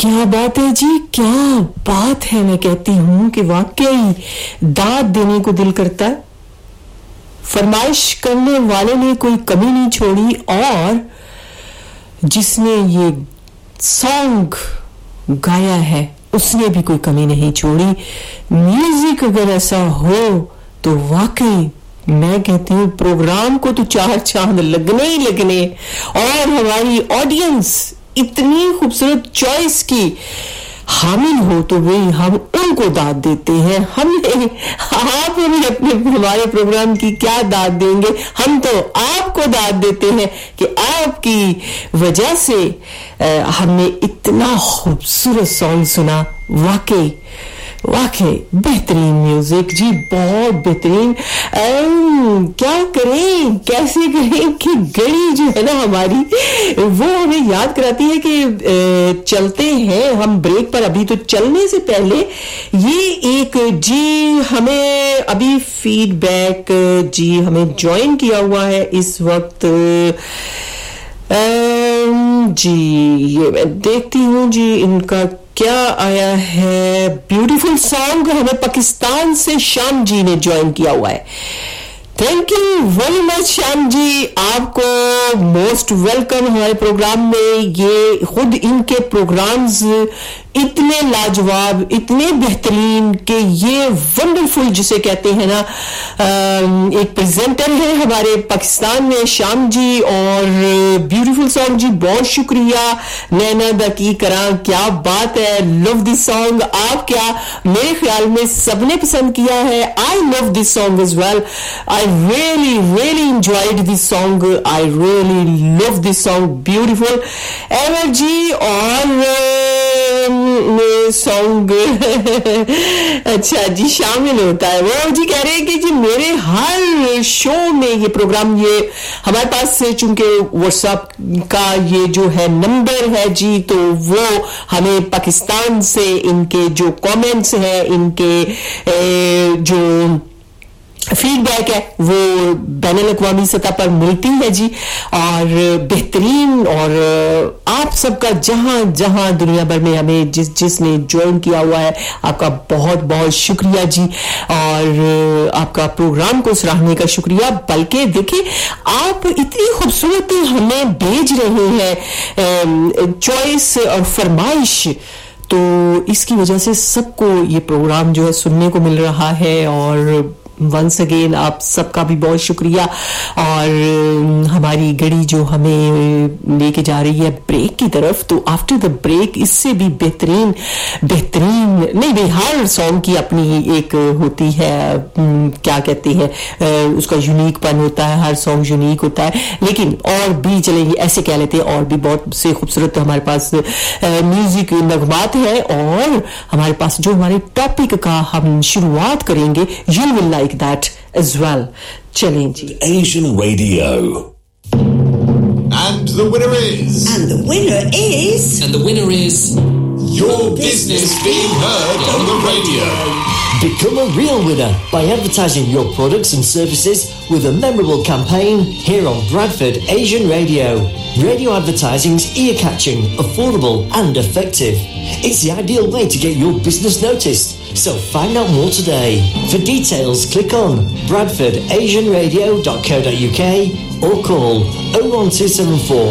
क्या बात है जी, क्या बात है। मैं कहती हूँ कि वाकई दाद देने को दिल करता है। फरमाइश करने वाले ने कोई कमी नहीं छोड़ी और जिसने ये सॉन्ग गाया है उसने भी कोई कमी नहीं छोड़ी। म्यूजिक अगर ऐसा हो तो वाकई मैं कहती हूँ प्रोग्राम को तो 4 चांद लगने ही लगने। और हमारी ऑडियंस इतनी खूबसूरत चॉइस की हामिल हो तो वही हम उनको दाद देते हैं। आप हमें अपने हमारे प्रोग्राम की क्या दाद देंगे? हम तो आपको दाद देते हैं कि आपकी वजह से हमने इतना खूबसूरत सॉन्ग सुना। वाकई बेहतरीन म्यूजिक जी, बहुत बेहतरीन। क्या करें, कैसे करें कि घड़ी जो है ना हमारी वो हमें याद कराती है कि चलते हैं हम ब्रेक पर। अभी तो चलने से पहले ये एक जी हमें अभी फीडबैक जी हमें ज्वाइन किया हुआ है इस वक्त। जी ये मैं देखती हूँ जी इनका क्या आया है। ब्यूटीफुल सॉन्ग हमें पाकिस्तान से श्याम जी ने ज्वाइन किया हुआ है। Thank you very much Shyam ji, आपको मोस्ट वेलकम हमारे प्रोग्राम में। ये खुद इनके प्रोग्राम्स इतने लाजवाब, इतने बेहतरीन कि ये वंडरफुल जिसे कहते हैं ना, एक प्रेजेंटर है हमारे पाकिस्तान में श्याम जी। और ब्यूटीफुल सॉन्ग जी, बहुत शुक्रिया। नैना दा की करा, क्या बात है, लव दिस सॉन्ग। आप क्या, मेरे ख्याल में सबने पसंद किया है। I love this song as well. I really enjoyed this song. I really love this song. Beautiful energy और सॉन्ग अच्छा जी शामिल होता है। वो जी कह रहे हैं कि जी मेरे हर शो में ये प्रोग्राम, ये हमारे पास चूंकि व्हाट्सएप का ये जो है नंबर है जी, तो वो हमें पाकिस्तान से इनके जो कमेंट्स हैं, इनके जो फीडबैक है वो बैनुल अक़वामी सतह पर मिलती है जी। और बेहतरीन, और आप सबका जहां जहां दुनिया भर में हमें जिसने ज्वाइन किया हुआ है, आपका बहुत बहुत शुक्रिया जी। और आपका प्रोग्राम को सराहने का शुक्रिया। बल्कि देखिए आप इतनी खूबसूरत हमें भेज रहे हैं चॉइस और फरमाइश, तो इसकी वजह से सबको ये प्रोग्राम जो है सुनने को मिल रहा है। और वंस अगेन आप सबका भी बहुत शुक्रिया। और हमारी घड़ी जो हमें लेके जा रही है ब्रेक की तरफ, तो आफ्टर द ब्रेक इससे भी बेहतरीन नहीं भाई, हर सॉन्ग की अपनी एक होती है, क्या कहते हैं, उसका यूनिकपन होता है, हर सॉन्ग यूनिक होता है। लेकिन और भी चलेंगे, ऐसे कह लेते हैं, और भी बहुत से खूबसूरत हमारे पास म्यूजिक नगमात है। और हमारे पास जो हमारे टॉपिक का हम शुरुआत करेंगे, you will like that as well. Challenge Asian Radio. And the winner is your business being heard on the radio. Become a real winner by advertising your products and services with a memorable campaign here on Bradford Asian Radio. Radio advertising's ear-catching, affordable and effective. It's the ideal way to get your business noticed. So find out more today. For details, click on bradfordasianradio.co.uk or call 01274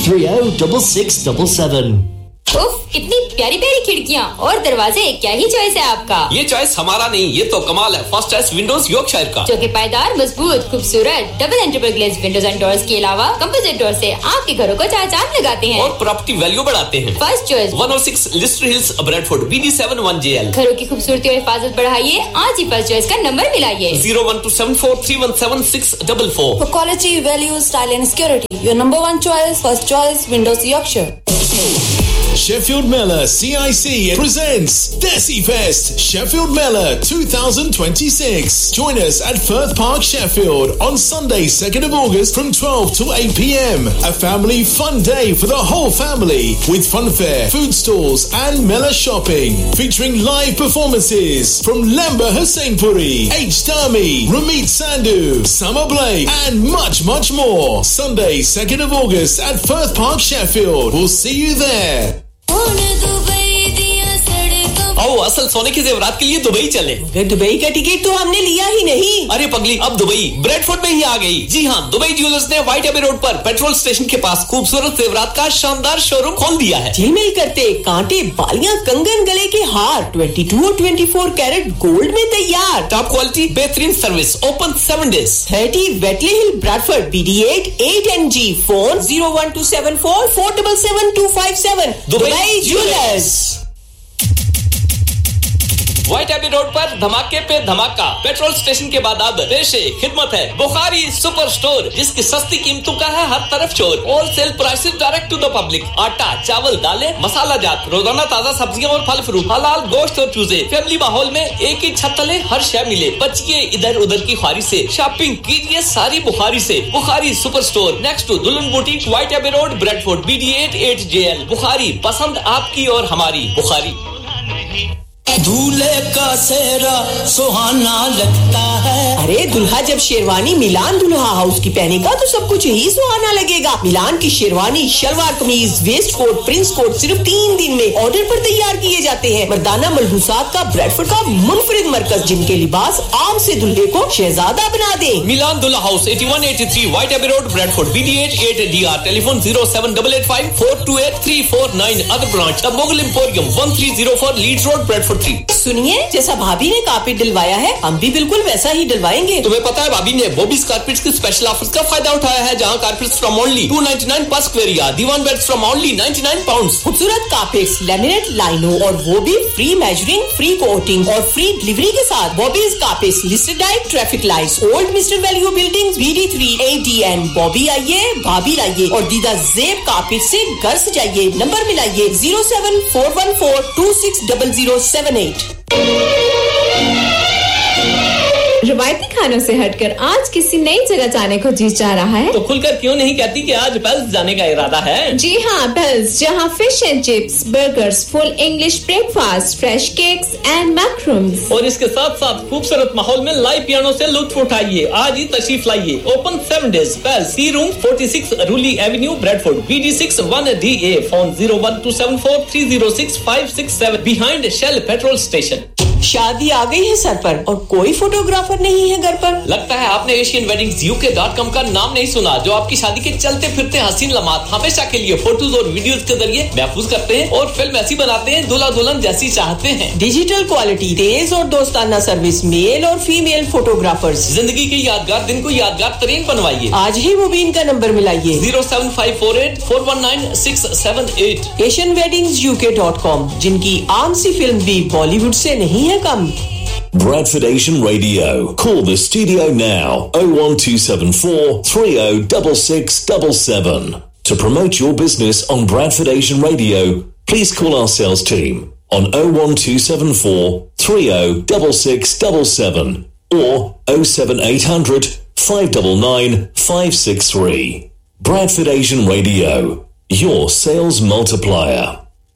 306677. उफ, इतनी प्यारी प्यारी खिड़कियां और दरवाजे, क्या ही choice है आपका। ये चॉइस हमारा नहीं, ये तो कमाल है फर्स्ट चॉइस विंडोज यॉर्कशायर का, जो कि पायदार, मजबूत, खूबसूरत double and triple glaze Windows and doors के अलावा कंपोजिट डोर से आपके घरों को चार चांद लगाते हैं और प्रॉपर्टी वैल्यू बढ़ाते हैं। First choice 106 Leicester hills, Bradford, BD71JL। घरों की खूबसूरती और हिफाजत बढ़ाइए, आज ही फर्स्ट चॉइस का number मिलाइए 01274317644। For quality, value, style and security, your number one choice, first choice, Windows Yorkshire. Sheffield Miller CIC presents Desi Fest Sheffield Miller 2026. Join us at Firth Park, Sheffield on Sunday 2nd of August from 12 to 8 p.m. A family fun day for the whole family with funfair, food stalls and Miller shopping. Featuring live performances from Lamba Husseinpuri, H. Dami, Ramit Sandhu, Summer Blake and much more. Sunday 2nd of August at Firth Park, Sheffield. We'll see you there. आओ असल सोने के जेवरात के लिए Dubai चले। मगर Dubai का टिकट तो हमने लिया ही नहीं। अरे पगली, अब दुबई ब्रेडफोर्ड में ही आ गई। जी हाँ, दुबई ज्वेलर्स ने व्हाइट एबी रोड पर पेट्रोल स्टेशन के पास खूबसूरत जेवरात का शानदार शोरूम खोल दिया है। झिलमिल करते कांटे, बालियां, कंगन, गले के हार 22 और 24 कैरेट गोल्ड में तैयार। टॉप क्वालिटी, बेहतरीन सर्विस, ओपन 7 days। 30 वेटले हिल Bradford BD8 8NG। Phone 01274 477 257। Dubai jewellers. White AB road पर धमाके पे धमाका। पेट्रोल स्टेशन के बाद अब पेशे खिदमत है बुखारी सुपर स्टोर, जिसकी सस्ती कीमतों का है हर तरफ शोर। Wholesale prices direct to the public. आटा, चावल, दालें, मसाला जात, रोजाना ताजा सब्जियां और फल फ्रूट, हलाल गोश्त और चूजे। फैमिली माहौल में एक ही छत तले हर शय मिले। बचिए इधर उधर की ख्वारी से, शॉपिंग कीजिए सारी बुखारी से। Bukhari super store next to दुल्हन boutique, white AB road, Bradford BD8 8JL। Bukhari, पसंद आपकी और हमारी बुखारी। दूल्हे का सेहरा सुहाना लगता है। अरे दुल्हा जब शेरवानी मिलान दुल्हा हाउस की पहनेगा तो सब कुछ ही सुहाना लगेगा। मिलान की शेरवानी, शलवार कमीज, वेस्ट कोट, प्रिंस कोट सिर्फ 3 दिन में ऑर्डर पर तैयार किए जाते हैं। मर्दाना मलबूसात का ब्रेडफोर्ड का मुनफरिद मरकज, जिनके लिबास आम से दुल्हे को शहजादा बना दे। मिलान दुल्हा house 8183 white AB road, Bradford BD8 8DR। Telephone 07885 428 349। Other branch the Mughal emporium 1304 Leeds road, Bradford 3। सुनिए, जैसा भाभी ने कारपेट डलवाया है हम भी बिल्कुल वैसा ही डलवाएंगे। तुम्हें पता है भाभी ने बॉबीज कारपेट्स के स्पेशल ऑफर्स का फायदा उठाया है, जहां कारपेट्स फ्रॉम ओनली 299 पर square yard, Diwan beds from only 99 pounds. खूबसूरत कारपेट्स, लैमिनेट लाइनों और वो भी फ्री मेजरिंग, फ्री कोटिंग और फ्री डिलीवरी के साथ। Bobby's carpets listed at traffic lights, old mister value buildings, BD3 ADN। Bobby आइए, भाभी लाइए और दीदा जेब कारपेट से घर सजाइए। नंबर मिलाइए 07414260078। रवायती खानों से हटकर आज किसी नई जगह जाने को जी चाह रहा है तो खुलकर क्यों नहीं कहती कि आज पेल्स जाने का इरादा है। जी हाँ, पेल्स, जहाँ fish and chips, burgers, full English breakfast, fresh cakes and macros और इसके साथ साथ खूबसूरत माहौल में लाइव पियानो से लुत्फ उठाइए। आज ही तशरीफ लाइए। Open 7 days। Pails, T room 46 रूली Avenue, Bradford BD6 1DA। Phone 01274 306 567 behind shell petrol station. शादी आ गई है सर पर और कोई फोटोग्राफर नहीं है घर पर। लगता है आपने AsianWeddingsUK.com का नाम नहीं सुना, जो आपकी शादी के चलते फिरते हसीन लम्हात हमेशा के लिए फोटोज और वीडियोज के जरिए महफूज करते हैं और फिल्म ऐसी बनाते हैं दूल्हा दुल्हन जैसी चाहते हैं। डिजिटल क्वालिटी, तेज और दोस्ताना सर्विस, मेल और फीमेल फोटोग्राफर्स। जिंदगी के यादगार दिन को यादगार तरीन बनवाइए। आज ही मुबीन का नंबर मिलाइए 07548419678। AsianWeddingsUK.com, जिनकी आम सी फिल्म भी बॉलीवुड से नहीं है कम। Bradford Asian Radio. Call the studio now 01274 306677. To promote your business on Bradford Asian Radio, please call our sales team on 01274 306677 or 07800 599 563. Bradford Asian Radio, your sales multiplier.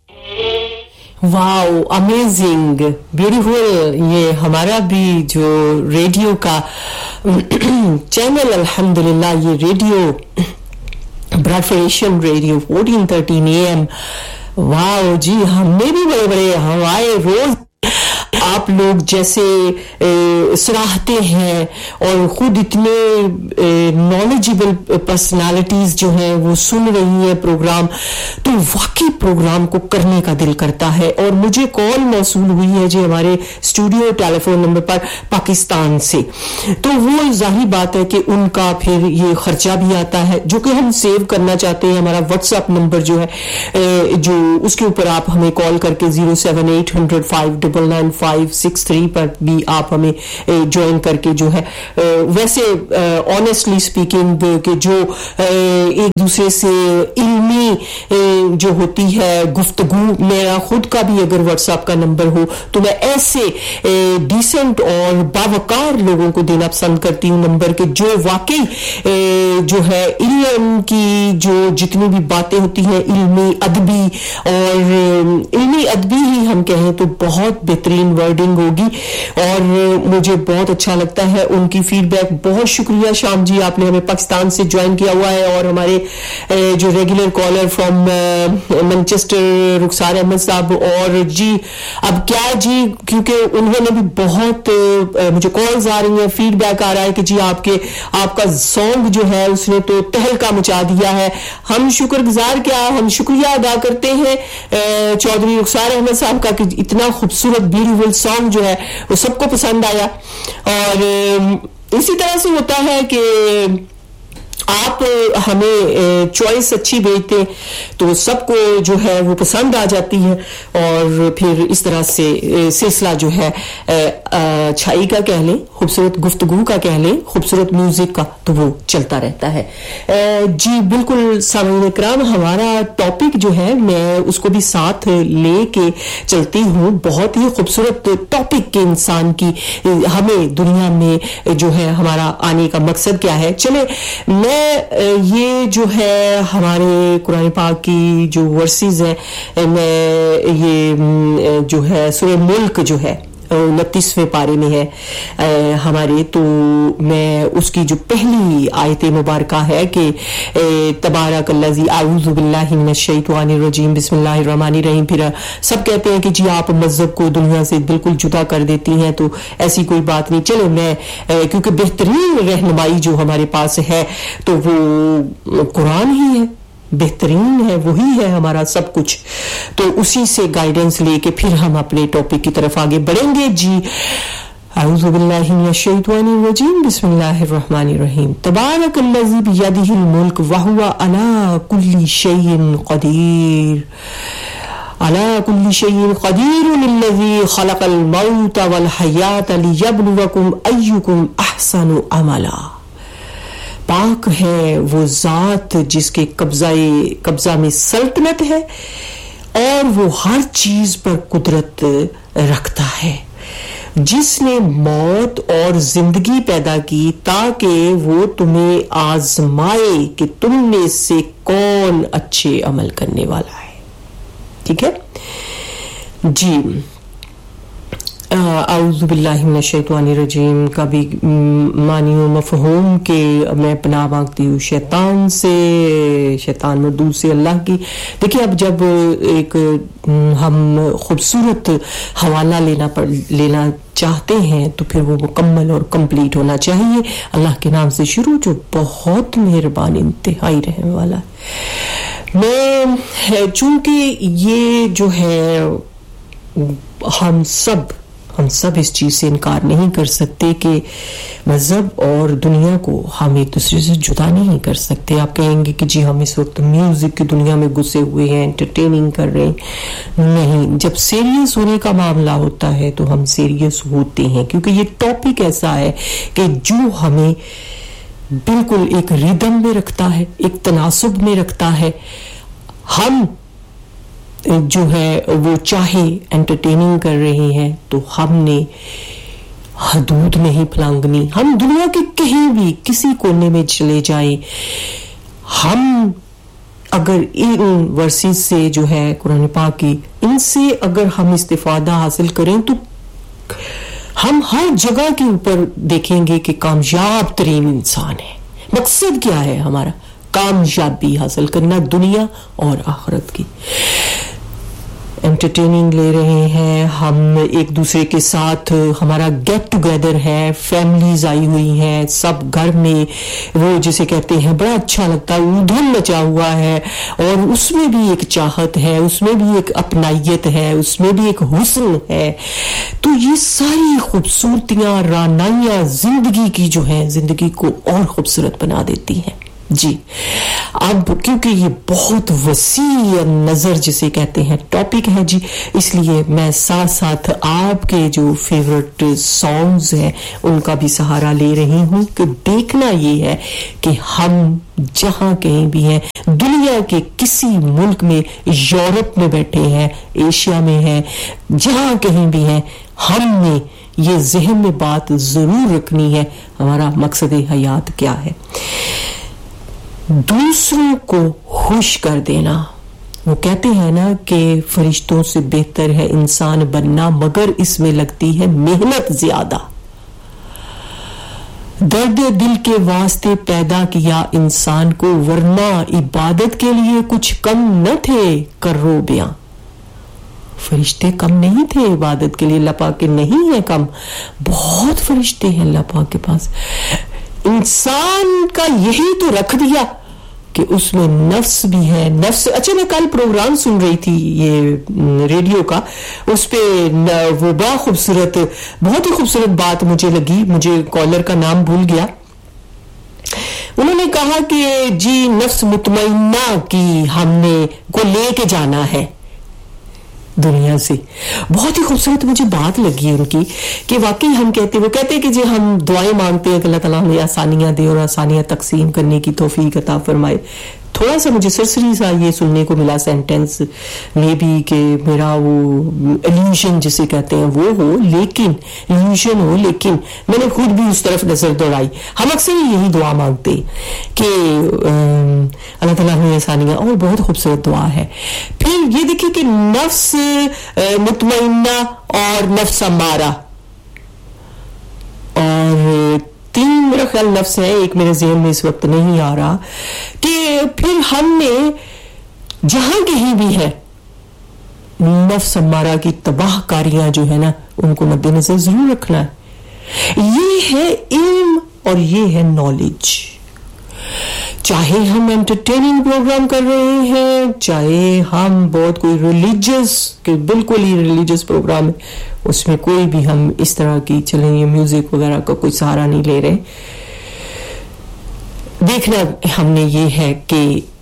Wow, amazing, beautiful. ये हमारा भी जो radio का channel, अल्हम्दुलिल्लाह, ये radio Bradford Asian radio 1413 AM। Wow जी, हमने भी बड़े बड़े हवाए रोज आप लोग जैसे सराहते हैं और खुद इतने नॉलेजेबल पर्सनालिटीज जो हैं वो सुन रही है प्रोग्राम, तो वाकई प्रोग्राम को करने का दिल करता है। और मुझे कॉल मौसूल हुई है जी हमारे स्टूडियो टेलीफोन नंबर पर पाकिस्तान से, तो वो जाहिर बात है कि उनका फिर ये खर्चा भी आता है जो कि हम सेव करना चाहते हैं। हमारा व्हाट्सएप नंबर जो है जो उसके ऊपर आप हमें कॉल करके 07800 599 पर भी आप हमें ज्वाइन करके जो है वैसे ऑनेस्टली स्पीकिंग कि जो एक दूसरे से इल्मी जो होती है गुफ्तगू, मेरा खुद का भी अगर व्हाट्सएप का नंबर हो तो मैं ऐसे डिसेंट और बावकार लोगों को देना पसंद करती हूँ नंबर के, जो वाकई जो है इल्म की जो जितनी भी बातें होती हैं इल्मी अदबी, और इल्मी अदबी ही हम कहें तो बहुत बेहतरीन वर्ड रिकॉर्डिंग होगी और मुझे बहुत अच्छा लगता है उनकी फीडबैक. बहुत शुक्रिया श्याम जी, आपने हमें पाकिस्तान से ज्वाइन किया हुआ है. और हमारे जो रेगुलर कॉलर फ्रॉम मैनचेस्टर रुखसार अहमद साहब. और जी अब क्या जी, क्योंकि उन्होंने भी बहुत मुझे कॉल्स आ रही हैं, फीडबैक आ रहा है कि जी आपका सॉन्ग जो है उसने तो तहलका मचा दिया है. हम शुक्रगुजार क्या, हम शुक्रिया अदा करते हैं चौधरी रुखसार अहमद साहब का कि इतना खूबसूरत ब्यूटीफुल सॉन्ग जो है वो सबको पसंद आया. और इसी तरह से होता है कि आप हमें चॉइस अच्छी भेजते तो सबको जो है वो पसंद आ जाती है. और फिर इस तरह से सिलसिला जो है अच्छाई का कह लें, खूबसूरत गुफ्तगू का कह लें, खूबसूरत म्यूजिक का, तो वो चलता रहता है. जी बिल्कुल सामीन इकराम, हमारा टॉपिक जो है मैं उसको भी साथ लेके चलती हूँ. बहुत ही खूबसूरत टॉपिक के इंसान की हमें दुनिया में जो है हमारा आने का मकसद क्या है. चले मैं ये जो है हमारे कुरान पाक की जो वर्सेस है, मैं ये जो है सूरह मुल्क जो है 29वें पारे में है हमारे, तो मैं उसकी जो पहली आयत मुबारका है कि तबारकल्लज़ी अऊज़ु बिल्लाहि मिनश शैतानिर रजीम बिस्मिल्लाहिर रहमानिर रहीम. फिर सब कहते हैं कि जी आप मज़हब को दुनिया से बिल्कुल जुदा कर देती हैं, तो ऐसी कोई बात नहीं. चलो मैं क्योंकि बेहतरीन रहनुमाई जो हमारे पास है तो वो कुरान ही है, बेहतरीन है, वही है हमारा सब कुछ. तो उसी से गाइडेंस लेके फिर हम अपने टॉपिक की तरफ आगे बढ़ेंगे. जी अऊज़ु बिल्लाहि मिनश शैतानिर रजीम बिस्मिल्लाहिर रहमानिर रहीम. तबारकल्लज़ी बियदिहिल मुल्क व हुवा अला कुल्ली शैइन क़दीर. अला कुल्ली शैइन क़दीरुन अल्लज़ी ख़लक़ल मौत वल हयात लियब्लुवकुम अय्युकुम अहसनु अमला. पाक है वो जात जिसके कब्जा में सल्तनत है और वो हर चीज पर कुदरत रखता है, जिसने मौत और जिंदगी पैदा की ताकि वो तुम्हें आजमाए कि तुम में से कौन अच्छे अमल करने वाला है. ठीक है जी. आऊज़ु बिल्लाहि मिनश शैतानिर रजीम का भी मानी व मफ़हूम के मैं पनाह मांगती हूँ शैतान से, शैतान मरदूद से, अल्लाह की. देखिए अब जब एक हम खूबसूरत हवाला लेना चाहते हैं तो फिर वो मुकम्मल और कंप्लीट होना चाहिए. अल्लाह के नाम से शुरू जो बहुत मेहरबान इंतहाई रहने वाला है. मैं चूंकि ये जो है हम सब इस चीज से इनकार नहीं कर सकते कि मजहब और दुनिया को हम एक दूसरे से जुदा नहीं कर सकते. आप कहेंगे कि जी हम इस वक्त म्यूजिक की दुनिया में घुसे हुए हैं, एंटरटेनिंग कर रहे हैं. नहीं, जब सीरियस होने का मामला होता है तो हम सीरियस होते हैं, क्योंकि ये टॉपिक ऐसा है कि जो हमें बिल्कुल एक रिदम में रखता है, एक तनासुब में रखता है. हम जो है वो चाहे एंटरटेनिंग कर रहे हैं तो हमने हदूद नहीं फलांगनी. हम दुनिया के कहीं भी किसी कोने में चले जाएं, हम अगर इन वर्सेस से जो है कुरान पाक की, इनसे अगर हम इस्तिफादा हासिल करें तो हम हर जगह के ऊपर देखेंगे कि कामयाब तरीन इंसान है. मकसद क्या है हमारा? कामयाबी हासिल करना दुनिया और आखिरत की. एंटरटेनिंग ले रहे हैं हम एक दूसरे के साथ, हमारा गेट टुगेदर है, फैमिलीज आई हुई हैं, सब घर में वो जिसे कहते हैं बड़ा अच्छा लगता है, ऊधम मचा हुआ है. और उसमें भी एक चाहत है, उसमें भी एक अपनाइयत है, उसमें भी एक हुस्न है. तो ये सारी खूबसूरतियां, रानाइयां जिंदगी की जो है, जिंदगी को और खूबसूरत बना देती हैं. जी अब क्योंकि ये बहुत वसी नजर जिसे कहते हैं टॉपिक है जी, इसलिए मैं साथ साथ आपके जो फेवरेट सॉन्ग्स हैं उनका भी सहारा ले रही हूँ कि देखना ये है कि हम जहां कहीं भी हैं, दुनिया के किसी मुल्क में, यूरोप में बैठे हैं, एशिया में हैं, जहां कहीं भी हैं, हमने ये जहन में बात जरूर रखनी है हमारा मकसद हयात क्या है. दूसरों को खुश कर देना वो कहते हैं ना कि फरिश्तों से बेहतर है इंसान बनना, मगर इसमें लगती है मेहनत ज्यादा। दर्द दिल के वास्ते पैदा किया इंसान को, वरना इबादत के लिए कुछ कम न थे करो बयां। फरिश्ते कम नहीं थे इबादत के लिए, अल्लाह पाक के नहीं है कम, बहुत फरिश्ते हैं अल्लाह पाक के पास। इंसान का यही तो रख दिया कि उसमें नफ्स भी है। नफ्स, अच्छा मैं कल प्रोग्राम सुन रही थी ये रेडियो का, उस पे वो बहुत ही खूबसूरत बात मुझे लगी, मुझे कॉलर का नाम भूल गया। उन्होंने कहा कि जी नफ्स मुतमइन्ना की हमने को लेके जाना है दुनिया से। बहुत ही खूबसूरत मुझे बात लगी उनकी कि वाकई हम वो कहते कि जी हम दुआएं मांगते हैं कि अल्लाह ताला हमें आसानियां दे और आसानियां तकसीम करने की तौफीक अता फरमाए। थोड़ा सा मुझे सरसरी सा ये सुनने को मिला सेंटेंस में भी कि मेरा वो इल्यूजन जिसे कहते हैं वो हो, लेकिन इल्यूजन हो, लेकिन मैंने खुद भी उस तरफ नजर दौड़ाई। हम अक्सर यही दुआ मांगते कि अल्लाह ताला हमें आसानियां, और बहुत खूबसूरत दुआ है। फिर ये देखिए कि नफ्स मुतमइन्ना और नफ्स अम्मारा, और तीन मेरा ख्याल नफ्स है, एक मेरे ज़हन में इस वक्त नहीं आ रहा, कि फिर हमने जहां कहीं भी है नफ्स अम्मारा की तबाहकारियां जो है ना उनको मद्देनजर जरूर रखना है। ये है इल्म और ये है नॉलेज। चाहे हम एंटरटेनिंग प्रोग्राम कर रहे हैं, चाहे हम बहुत कोई रिलीजियस के बिल्कुल ही रिलीजियस प्रोग्राम है, उसमें कोई भी हम इस तरह की चलें ये म्यूजिक वगैरह का कोई सहारा नहीं ले रहे। देखना हमने ये है कि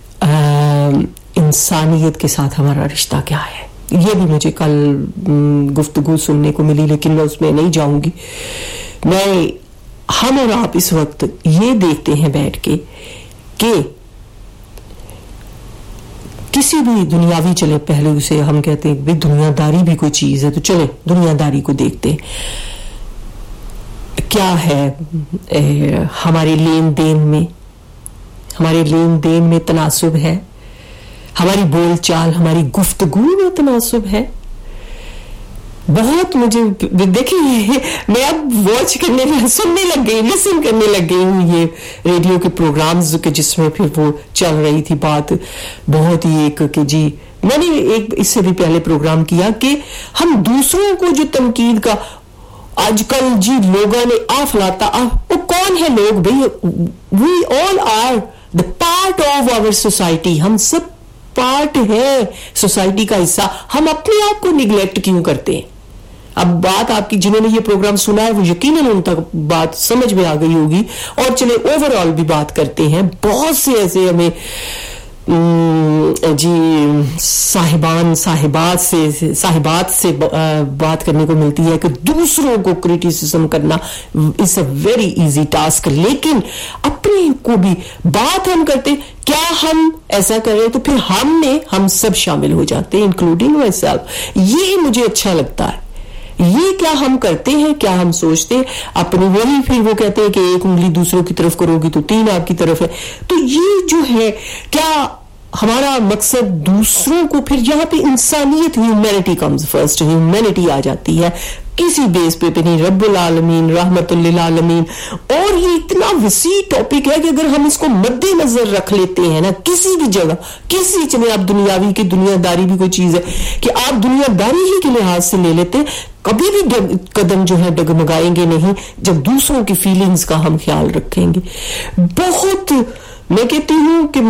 इंसानियत के साथ हमारा रिश्ता क्या है। ये भी मुझे कल गुफ्तगू सुनने को मिली, लेकिन मैं उसमें नहीं जाऊंगी। हम और आप इस वक्त ये देखते हैं बैठ के कि किसी भी दुनियावी चले पहलू से हम कहते हैं भी दुनियादारी भी कोई चीज है, तो चले दुनियादारी को देखते हैं क्या है। हमारे लेन देन में तनासुब है, हमारी बोलचाल हमारी गुफ्तगू में तनासुब है। बहुत मुझे देखिए मैं अब सुनने लग गई, लिसन करने लग गई हूँ ये रेडियो के प्रोग्राम्स के जिसमें फिर वो चल रही थी बात बहुत ही एक कि जी मैंने एक इससे भी पहले प्रोग्राम किया कि हम दूसरों को जो तनकीद का आजकल जी लोगों ने आफलाता वो कौन है लोग भाई, we all are the part of our society, हम सब पार्ट है सोसाइटी का हिस्सा। हम अपने आप को निगलेक्ट क्यों करते हैं? अब बात आपकी जिन्होंने ये प्रोग्राम सुना है वो यकीनन उन तक बात समझ में आ गई होगी। और चले ओवरऑल भी बात करते हैं, बहुत से ऐसे हमें जी साहिबात से बात करने को मिलती है कि दूसरों को क्रिटिसिज्म करना is a very easy task, लेकिन अपने को भी बात हम करते, क्या हम ऐसा करें तो फिर हम सब शामिल हो जाते हैं इंक्लूडिंग माई सेल्फ। ये मुझे अच्छा लगता है। ये क्या हम करते हैं, क्या हम सोचते हैं अपनी, वही फिर वो कहते हैं कि एक उंगली दूसरों की तरफ करोगी तो तीन आपकी तरफ है। तो ये जो है क्या हमारा मकसद दूसरों को, फिर यहाँ पे इंसानियत ह्यूमैनिटी कम्स फर्स्ट, ह्यूमैनिटी आ जाती है किसी बेस पे नहीं, रब्बुल आलमीन रहमतुल लिल आलमीन। और ये इतना वसी टॉपिक है कि अगर हम इसको मद्देनजर रख लेते हैं ना किसी भी जगह, किसी चले आप दुनियावी की दुनियादारी भी कोई चीज है कि आप दुनियादारी ही के लिहाज से ले लेते, कभी भी कदम जो है डगमगाएंगे नहीं जब दूसरों की फीलिंग्स का हम ख्याल रखेंगे। बहुत मैं कहती हूं कि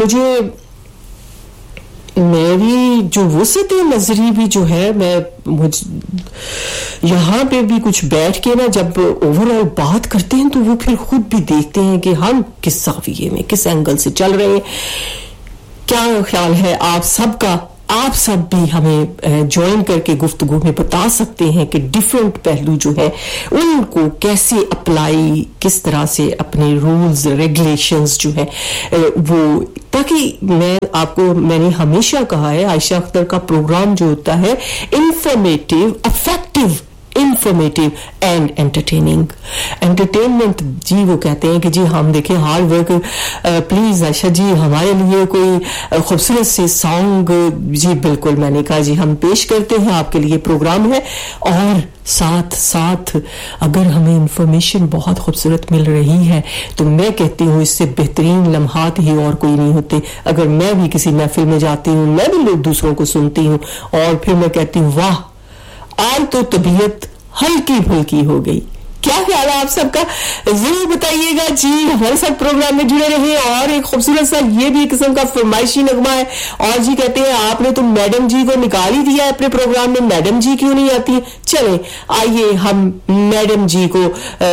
मेरी जो वसत नजरी भी जो है, मैं यहाँ पे भी कुछ बैठ के ना जब ओवरऑल बात करते हैं तो वो फिर खुद भी देखते हैं कि हम किस ज़ाविये में किस एंगल से चल रहे हैं। क्या ख्याल है आप सबका? आप सब भी हमें ज्वाइन करके गुफ्तगू में बता सकते हैं कि डिफरेंट पहलू जो है उनको कैसे अप्लाई, किस तरह से अपने रूल्स रेगुलेशंस जो है वो, ताकि मैंने हमेशा कहा है आयशा अख्तर का प्रोग्राम जो होता है informative, affective informative and entertaining. Entertainment जी वो कहते हैं कि जी हम देखें hard work. Please Asha ji हमारे लिए कोई खूबसूरत से सॉन्ग. जी बिल्कुल, मैंने कहा जी हम पेश करते हैं, आपके लिए प्रोग्राम है. और साथ साथ अगर हमें इंफॉर्मेशन बहुत खूबसूरत मिल रही है तो मैं कहती हूँ इससे बेहतरीन लम्हात ही और कोई नहीं होते. अगर मैं भी किसी महफिल में जाती हूँ, मैं भी लोग दूसरों को सुनती हूँ और फिर मैं कहती हूँ वाह आज तो तबीयत हल्की फुल्की हो गई. क्या ख्याल है आप सबका? जरूर बताइएगा जी. हमारे साथ प्रोग्राम में जुड़े रहे. और एक खूबसूरत सा ये भी एक किस्म का फरमाइशी नगमा है. और जी कहते हैं आपने तो मैडम जी को निकाल ही दिया अपने प्रोग्राम में, मैडम जी क्यों नहीं आती? चलें आइए हम मैडम जी को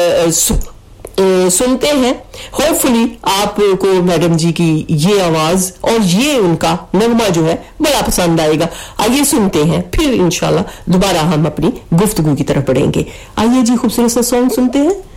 सुनते हैं. होपफुली आपको मैडम जी की ये आवाज और ये उनका नगमा जो है बड़ा पसंद आएगा. आइए सुनते हैं, फिर इंशाल्लाह दोबारा हम अपनी गुफ्तगू की तरफ बढ़ेंगे. आइए जी खूबसूरत सा सॉन्ग सुनते हैं.